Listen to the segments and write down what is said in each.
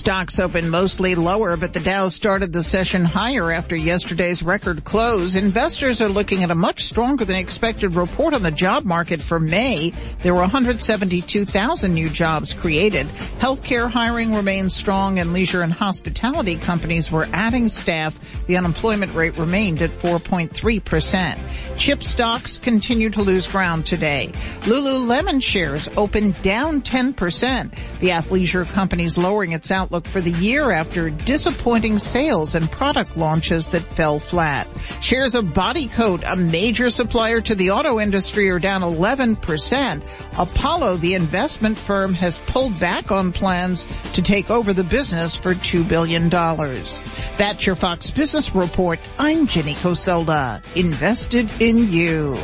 Stocks opened mostly lower, but the Dow started the session higher after yesterday's record close. Investors are looking at a much stronger than expected report on the job market for May. There were 172,000 new jobs created. Healthcare hiring remains strong, and leisure and hospitality companies were adding staff. The unemployment rate remained at 4.3%. Chip stocks continue to lose ground today. Lululemon shares opened down 10%. The athleisure company is lowering its outlook for the year after disappointing sales and product launches that fell flat. Shares of Bodycote, a major supplier to the auto industry, are down 11%. Apollo, the investment firm, has pulled back on plans to take over the business for $2 billion. That's your Fox Business Report. I'm Jenny Coselda. Invested in you.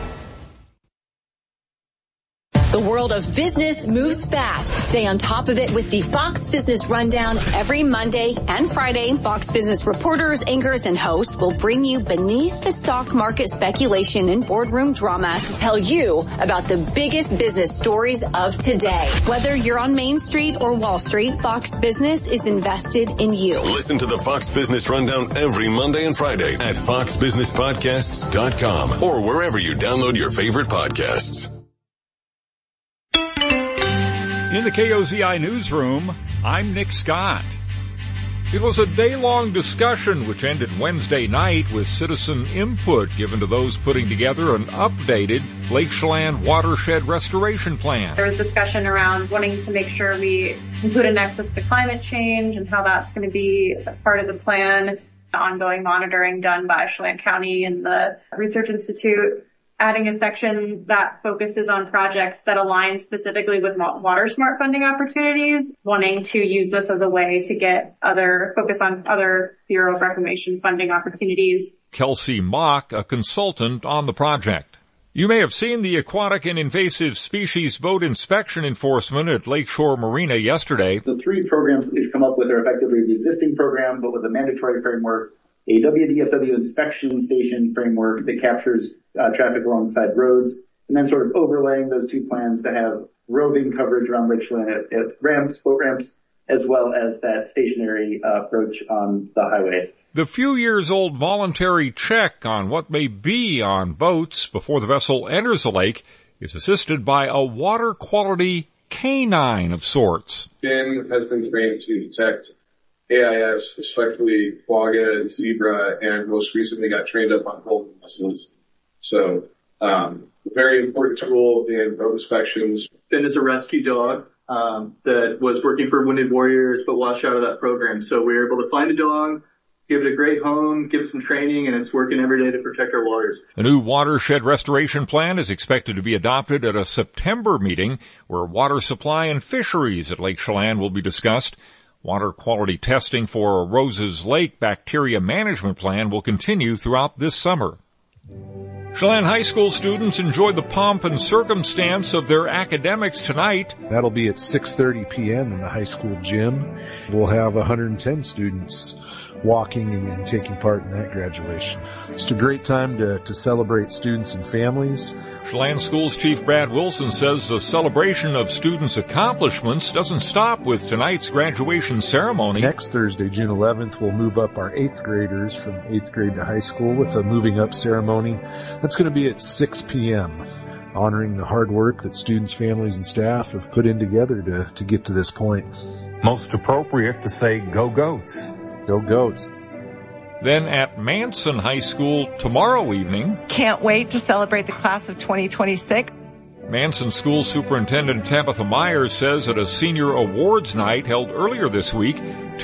The world of business moves fast. Stay on top of it with the Fox Business Rundown every Monday and Friday. Fox Business reporters, anchors, and hosts will bring you beneath the stock market speculation and boardroom drama to tell you about the biggest business stories of today. Whether you're on Main Street or Wall Street, Fox Business is invested in you. Listen to the Fox Business Rundown every Monday and Friday at foxbusinesspodcasts.com or wherever you download your favorite podcasts. In the KOZI newsroom, I'm Nick Scott. It was a day-long discussion which ended Wednesday night with citizen input given to those putting together an updated Lake Chelan watershed restoration plan. There was discussion around wanting to make sure we include a nexus to climate change and how that's going to be a part of the plan, the ongoing monitoring done by Chelan County and the Research Institute, adding a section that focuses on projects that align specifically with water smart funding opportunities, wanting to use this as a way to get focus on other Bureau of Reclamation funding opportunities. Kelsey Mock, a consultant on the project. You may have seen the aquatic and invasive species boat inspection enforcement at Lakeshore Marina yesterday. The three programs that we've come up with are effectively the existing program, but with a mandatory framework, a WDFW inspection station framework that captures traffic alongside roads, and then sort of overlaying those two plans to have roving coverage around Lake Chelan at ramps, boat ramps, as well as that stationary approach on the highways. The few years old voluntary check on what may be on boats before the vessel enters the lake is assisted by a water quality canine of sorts. Jen has been trained to detect AIS, especially quagga and zebra, and most recently got trained up on golden mussels. So, very important tool in boat inspections. Finn is a rescue dog that was working for Wounded Warriors but washed out of that program. So we were able to find a dog, give it a great home, give it some training, and it's working every day to protect our warriors. A new watershed restoration plan is expected to be adopted at a September meeting where water supply and fisheries at Lake Chelan will be discussed. Water quality testing for a Roses Lake bacteria management plan will continue throughout this summer. Chelan High School students enjoyed the pomp and circumstance of their academics tonight. That'll be at 6:30 p.m. in the high school gym. We'll have 110 students walking and taking part in that graduation. It's a great time to celebrate students and families. Chelan Schools Chief Brad Wilson says the celebration of students' accomplishments doesn't stop with tonight's graduation ceremony. Next Thursday, June 11th, we'll move up our 8th graders from 8th grade to high school with a moving up ceremony. That's going to be at 6 p.m., honoring the hard work that students, families, and staff have put in together to get to this point. Most appropriate to say, go Goats. Go Goats. Then at Manson High School tomorrow evening. Can't wait to celebrate the class of 2026. Manson School Superintendent Tabitha Myers says at a senior awards night held earlier this week,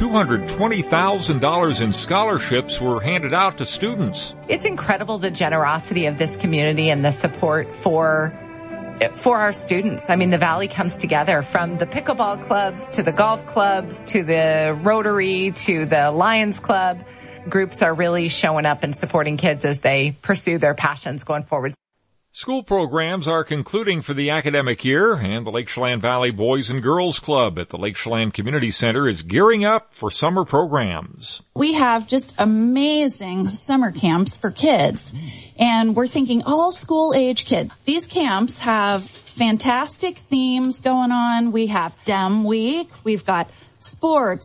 $220,000 in scholarships were handed out to students. It's incredible the generosity of this community and the support for our students. I mean, the Valley comes together from the pickleball clubs to the golf clubs to the Rotary to the Lions Club. Groups are really showing up and supporting kids as they pursue their passions going forward. School programs are concluding for the academic year, and the Lake Chelan Valley Boys and Girls Club at the Lake Chelan Community Center is gearing up for summer programs. We have just amazing summer camps for kids, and we're thinking all school-age kids. These camps have fantastic themes going on. We have DEM Week. We've got sports,